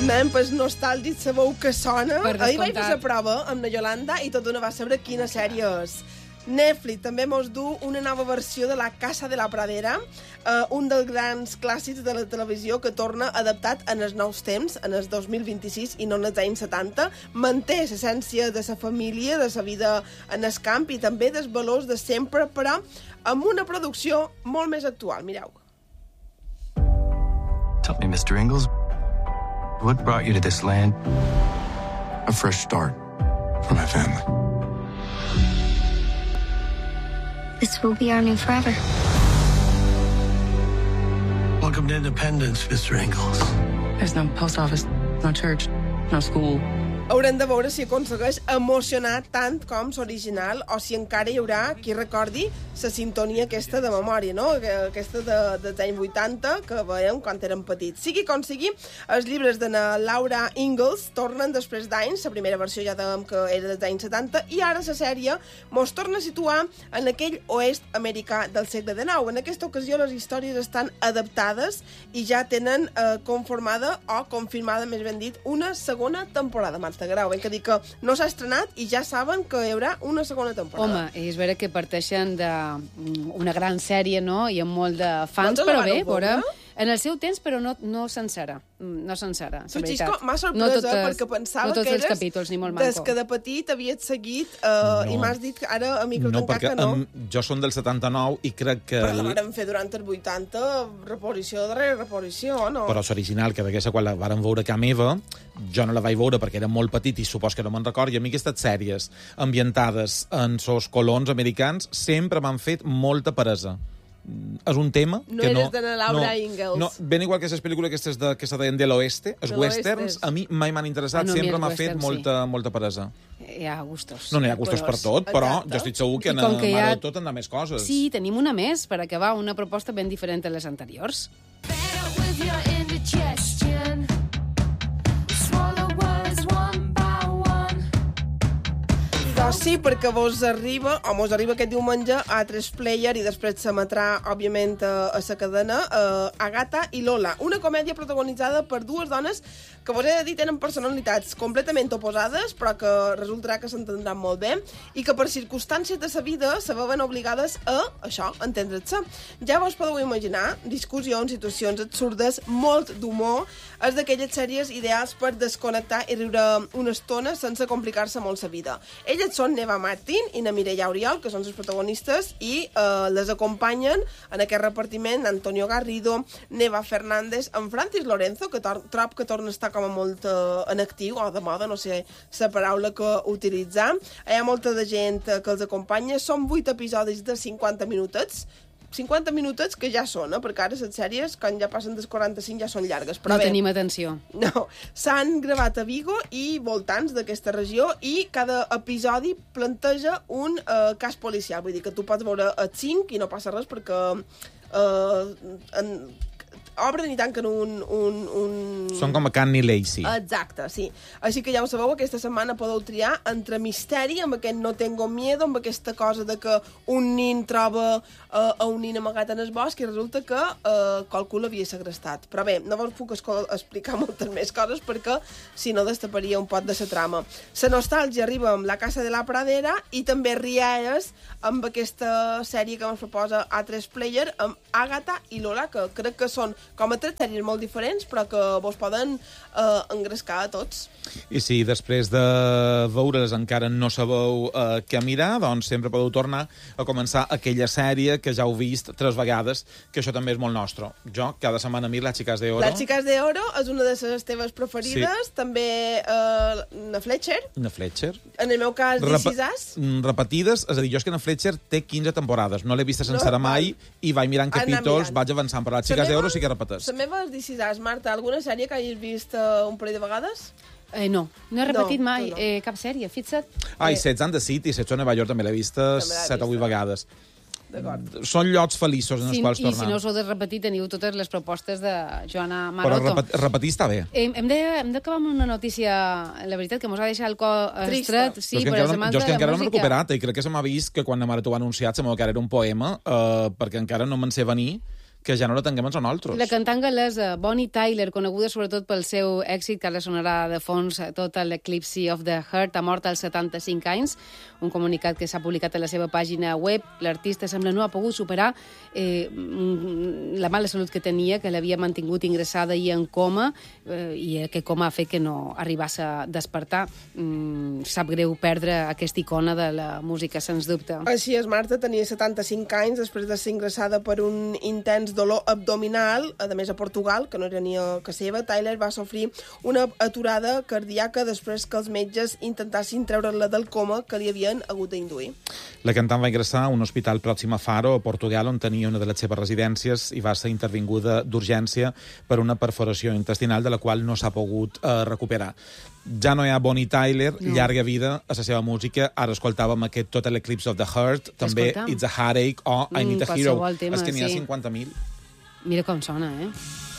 anem pels nostàlgics, sabeu que sona. Per Ahir vaig fer descomptat. la prova amb la Yolanda i tot d'una va saber quina sèrie és. Netflix també mos du una nova versió de La Casa de la Pradera, un dels grans clàssics de la televisió que torna adaptat en els nous temps, en els 2026 i no en els anys 70. Manté l'essència de la família, de la vida en el camp i també dels valors de sempre, però amb una producció molt més actual. Mireu. Tell me, Mr. Ingalls, what brought you to this land? A fresh start for my family. This will be our new forever. Welcome to Independence, Mr. Ingalls. There's no post office, no church, no school. Haurem de veure si aconsegueix emocionar tant com l'original o si encara hi haurà qui recordi la sintonia aquesta de memòria, no? Aquesta dels anys 80 que veiem quan érem petits. Sigui com sigui, els llibres de la Laura Ingalls tornen després d'anys, la primera versió ja dèiem que era dels anys 70, i ara la sèrie mos torna a situar en aquell oest americà del segle XIX. En aquesta ocasió les històries estan adaptades i ja tenen conformada o confirmada, més ben dit, una segona temporada. Marta Grau, ben que dir que no s'ha estrenat i ja saben que hi haurà una segona temporada. Home, és vera que parteixen d'una gran sèrie, no?, i amb molt de fans, Vosaltres la però bé, vareu veure? veure... En el seu temps, però no sencera. No sencera, la Xisco, veritat. m'ha sorpresa, perquè pensava que eres capítols, ni molt des manco. que de petit havies seguit i m'has dit que ara a micro No, tancat perquè que no. jo som del 79 i crec que... Però la vàrem fer durant els 80, reposició darrere reposició, no? Però l'original, que d'aquesta quan la vàrem veure a casa meva, jo no la vaig veure perquè era molt petit i supos que no me'n record, i a mi aquestes sèries ambientades en sos colons americans sempre m'han fet molta peresa. És un tema No que no... eres de la Laura Ingalls. No, ben igual que les pel·lícules aquestes que se deien de l'oeste, els De westerns, l'oeste. a mi mai m'han interessat, No, a mi sempre els m'ha fet westerns, molta peresa. Hi ha gustos. No n'hi ha gustos per tot, però Exacte. jo estic segur que I com que hi ha- mare de tot han de més coses. Sí, tenim una més, per acabar, una proposta ben diferent a les anteriors. Doncs sí, perquè mos arriba aquest diumenge a 3Player i després s'emetrà, òbviament, a la cadena, Agatha i Lola, una comèdia protagonitzada per dues dones que vos he de dir tenen personalitats completament oposades, però que resultarà que s'entendran molt bé i que per circumstàncies de sa vida se veuen obligades a, això, entendre-se. Ja vos podeu imaginar discussions, situacions absurdes, molt d'humor, és d'aquelles sèries ideals per desconnectar i riure una estona sense complicar-se molt sa vida. Elles són Neva Martín i na Mireia Oriol, que són les protagonistes, i les acompanyen en aquest repartiment Antonio Garrido, Neva Fernández, en Francis Lorenzo, que trob que torna a estar com a molt en actiu, o de moda, no sé la paraula que utilitzar. Hi ha molta de gent que els acompanya. Són 8 episodis de 50 minutets, 50 minutets que ja són, perquè ara les sèries, quan ja passen dels 45, ja són llargues. Però No bé, tenim atenció. no, s'han gravat a Vigo i voltants d'aquesta regió i cada episodi planteja un cas policial. Vull dir que tu pots veure els 5 i no passa res perquè obren i tanquen un... Són com a Canny Lacey. Exacte, sí. Així que ja ho sabeu, aquesta setmana podeu triar entre misteri, amb aquest No tengo miedo, amb aquesta cosa de que un nin troba a un nin amagat en el bosc i resulta que qualcú l'havia segrestat. Però bé, no vos puc explicar moltes més coses perquè si no destaparia un pot de la trama. La nostàlgia arriba amb La Casa de la Pradera i també rialles amb aquesta sèrie que ens proposa A3Player amb Agatha i Lola, que crec que són com a 3 sèries molt diferents, però que vos poden engrescar a tots. I si després de veure's encara no sabeu què mirar, doncs sempre podeu tornar a començar aquella sèrie que ja heu vist 3 vegades, que això també és molt nostre. Jo, cada setmana miro Las Chicas de Oro. Las Chicas de Oro és una de les teves preferides, sí. També na Fletcher. Na Fletcher. En el meu cas, This Is Us. Repetides, és a dir, jo és que na Fletcher té 15 temporades, no l'he vista sencera mai i vaig mirant capítols, vaig avançant, però Las Chicas de Oro sí que repeteix. La meva és This Is Us. Marta, alguna sèrie que hagis vist un parell de vegades? No he repetit mai no. cap sèrie, fixa't. Sex and the City, Sex on Nova York també l'he vista 7 o 8 vegades. Són llocs feliços en els quals tornar. I si no us ho he de repetir, teniu totes les propostes de Joana Maroto. Però repetir està bé. Hem d'acabar amb una notícia, la veritat, que mos ha deixat el cor estret. Sí, jo és que encara no m'he recuperat i crec que se m'ha vist que quan la Maroto ho ha anunciat se m'ha que era un poema, perquè encara no me'n sé venir que ja no la tinguem a nosaltres. La cantant galesa Bonnie Tyler, coneguda sobretot pel seu èxit, que ara sonarà de fons tot l'Eclipse of the Heart, ha mort als 75 anys. Un comunicat que s'ha publicat a la seva pàgina web. L'artista sembla no ha pogut superar la mala salut que tenia, que l'havia mantingut ingressada i en coma, i aquest coma ha fet que no arribés a despertar. Sap greu perdre aquesta icona de la música, sens dubte. Així és, Marta, tenia 75 anys després de ser ingressada per un intens dolor abdominal, a més a Portugal, que no era ni a casa seva. Tyler va sofrir una aturada cardíaca després que els metges intentassin treure-la del coma que li havien hagut d'induir. La cantant va ingressar a un hospital pròxim a Faro, a Portugal, on tenia una de les seves residències i va ser intervinguda d'urgència per una perforació intestinal de la qual no s'ha pogut recuperar. Ja no hi ha Bonnie Tyler, llarga vida a la seva música. Ara escoltàvem aquest Total Eclipse of the Heart, també It's a Heartache o I Need a Hero. Tema, és que n'hi ha 50.000. Mira com sona, eh?